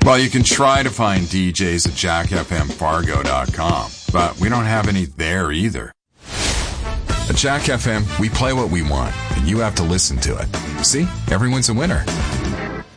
Well, you can try to find DJs at jackfmfargo.com, but we don't have any there either. At Jack FM, we play what we want, and you have to listen to it. See? Everyone's a winner.